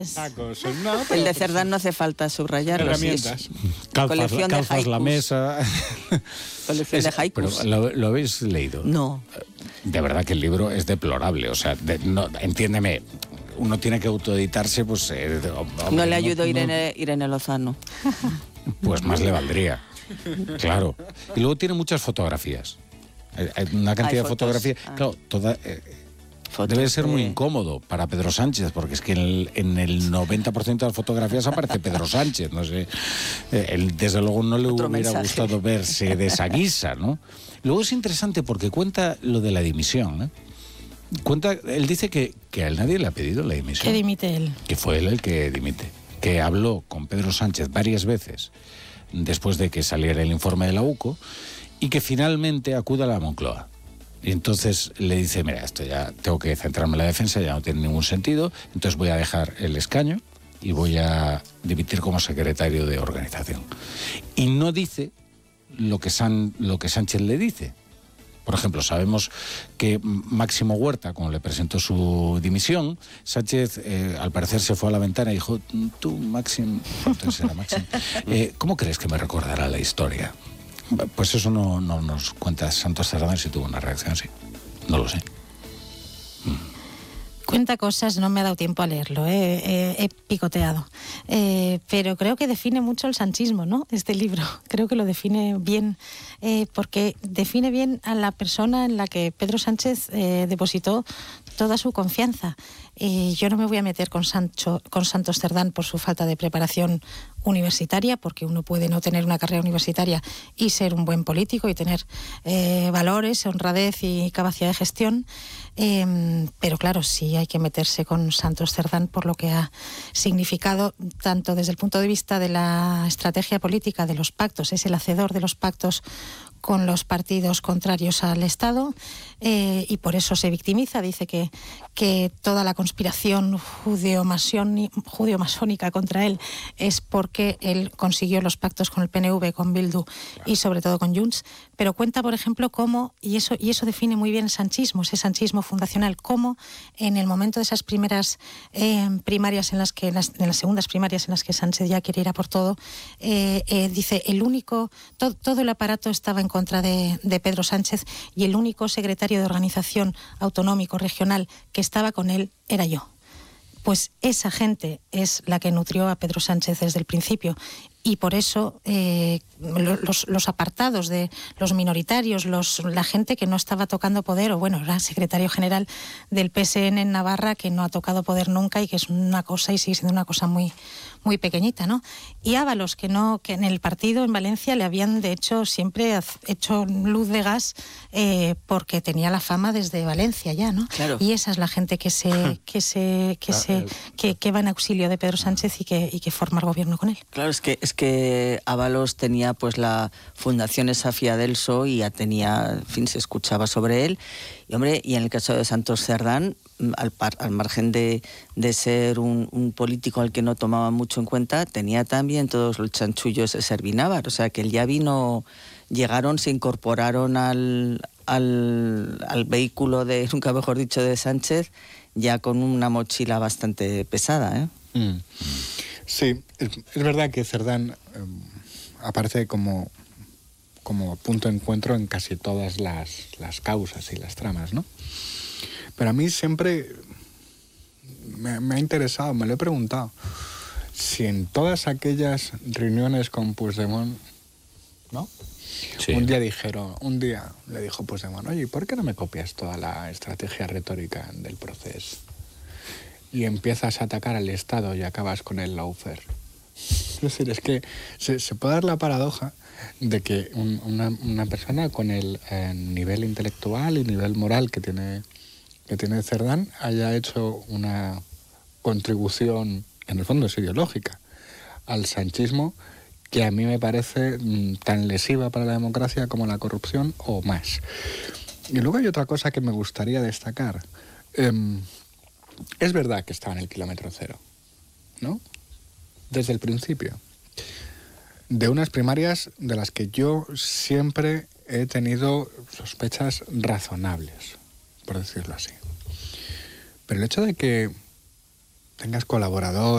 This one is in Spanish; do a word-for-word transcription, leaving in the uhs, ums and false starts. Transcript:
Tacos, no, el de Cerdán no hace falta subrayarlo. Herramientas. Sí, Calzas, colección de calzas la haikus. mesa. Colección Es- de haikus. Pero, ¿lo, lo habéis leído? No. De verdad que el libro es deplorable. O sea, de- no, entiéndeme, uno tiene que autoeditarse, pues... eh, hombre, No le ayudó no- Irene, Irene Lozano. Pues más le valdría. Claro. Y luego tiene muchas fotografías. Hay hay una cantidad Hay de fotos. fotografías. Ah. Claro, toda, eh, Fotos debe ser muy de- incómodo para Pedro Sánchez, porque es que en el, en el noventa por ciento de las fotografías aparece Pedro Sánchez. No sé. Eh, él, desde luego, no le Otro hubiera mensaje. gustado verse de esa guisa, ¿no? Luego es interesante porque cuenta lo de la dimisión, ¿eh? Cuenta, él dice que, que a él nadie le ha pedido la dimisión. Que dimite él. Que fue él el que dimite. Que habló con Pedro Sánchez varias veces después de que saliera el informe de la U C O y que finalmente acude a la Moncloa. Y entonces le dice, mira, esto ya tengo que centrarme en la defensa, ya no tiene ningún sentido, entonces voy a dejar el escaño y voy a dimitir como secretario de organización. Y no dice lo que, San, lo que Sánchez le dice. Por ejemplo, sabemos que Máximo Huerta, cuando le presentó su dimisión, Sánchez, eh, al parecer, se fue a la ventana y dijo, tú, Máximo, entonces era Máximo, eh, ¿cómo crees que me recordará la historia? Pues eso no, no nos cuenta Santos Cerdán si tuvo una reacción así. No lo sé. Cuenta cosas, no me ha dado tiempo a leerlo, ¿eh? eh, he picoteado. Eh, pero creo que define mucho el sanchismo, ¿no? Este libro. Creo que lo define bien, eh, porque define bien a la persona en la que Pedro Sánchez eh, depositó toda su confianza. Eh, yo no me voy a meter con, Sancho, con Santos Cerdán por su falta de preparación universitaria, porque uno puede no tener una carrera universitaria y ser un buen político y tener eh, valores, honradez y capacidad de gestión. Eh, pero claro, sí hay que meterse con Santos Cerdán por lo que ha significado, tanto desde el punto de vista de la estrategia política de los pactos, es el hacedor de los pactos con los partidos contrarios al Estado, eh, y por eso se victimiza. Dice que, que toda la conspiración judeo-masónica contra él es porque él consiguió los pactos con el P N V, con Bildu y sobre todo con Junts. Pero cuenta, por ejemplo, cómo, y eso, y eso define muy bien el sanchismo, ese sanchismo fundacional, cómo en el momento de esas primeras eh, primarias, en las que en las, en las segundas primarias en las que Sánchez ya quiere ir a por todo, eh, eh, dice, el único, to, todo el aparato estaba en contra de, de Pedro Sánchez y el único secretario de organización autonómico regional que estaba con él era yo. Pues esa gente es la que nutrió a Pedro Sánchez desde el principio. Y por eso eh, los, los apartados de los minoritarios, los, la gente que no estaba tocando poder, o bueno, era secretario general del P S N en Navarra, que no ha tocado poder nunca y que es una cosa y sigue siendo una cosa muy, muy pequeñita, ¿no? Y Ábalos, que no, que en el partido en Valencia le habían de hecho siempre hecho luz de gas eh, porque tenía la fama desde Valencia ya, ¿no? Claro. Y esa es la gente que se, que se, que se, que, que va en auxilio de Pedro Sánchez y que, y que forma el gobierno con él. Claro, es que es que Ábalos tenía pues la Fundación esa Fiadelso y ya tenía, en fin, se escuchaba sobre él. Y hombre, y en el caso de Santos Cerdán, al, par, al margen de, de ser un, un político al que no tomaba mucho en cuenta, tenía también todos los chanchullos de Servinávar. O sea, que él ya vino, llegaron, se incorporaron al, al, al vehículo de, nunca mejor dicho, de Sánchez, ya con una mochila bastante pesada, ¿eh? Mm. Sí, es, es verdad que Cerdán eh, aparece como, como punto de encuentro en casi todas las, las causas y las tramas, ¿no? Pero a mí siempre me, me ha interesado, me lo he preguntado, si en todas aquellas reuniones con Puigdemont, ¿no? Sí. Un día dijeron, un día le dijo Puigdemont, oye, ¿por qué no me copias toda la estrategia retórica del proceso? Y empiezas a atacar al Estado y acabas con el lawfare. Es decir, es que se, se puede dar la paradoja de que un, una, una persona con el eh, nivel intelectual y nivel moral que tiene, que tiene Cerdán haya hecho una contribución, en el fondo es ideológica, al sanchismo, que a mí me parece mm, tan lesiva para la democracia como la corrupción o más. Y luego hay otra cosa que me gustaría destacar. Eh, Es verdad que estaba en el kilómetro cero, ¿no? Desde el principio. De unas primarias de las que yo siempre he tenido sospechas razonables, por decirlo así. Pero el hecho de que tengas colaboradores